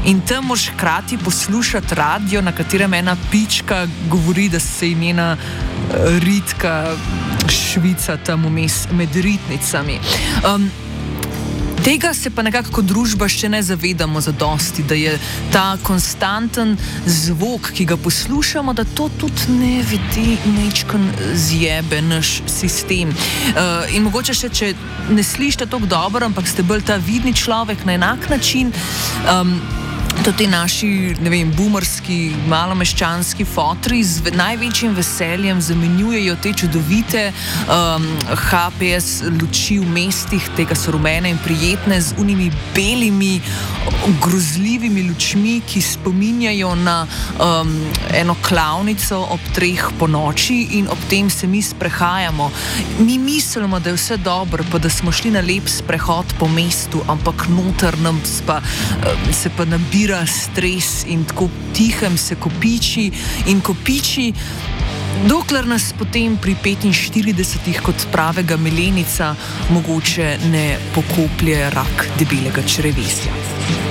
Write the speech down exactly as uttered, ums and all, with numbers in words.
In tam moraš hkrati poslušati radio, na katerem ena pička govori, da se je njena ritka švica tam vmes med ritnicami. Um, Tega se pa nekako kot družba še ne zavedamo zadosti, da je ta konstanten zvok, ki ga poslušamo, da to tudi ne vidi nečkan zjebe naš sistem. Uh, in mogoče še, če ne slišite toliko dobro, ampak ste bolj ta vidni človek na enak način, um, to ti naši, ne vem, boomerski, malomeščanski fotri z največjim veseljem zamenjujejo te čudovite um, H P S luči v mestih, tega so rumene in prijetne, z unimi belimi, grozljivimi lučmi, ki spominjajo na um, eno klavnico ob treh po noči, in ob tem se mi sprehajamo. Mi mislimo, da je vse dobro, pa da smo šli na lep sprehod po mestu, ampak noter nam pa, um, se pa nabira stres in tako tihem se kopiči in kopiči, dokler nas potem pri petinštiridesetih kot pravega milenica mogoče ne pokoplje rak debelega črevesja.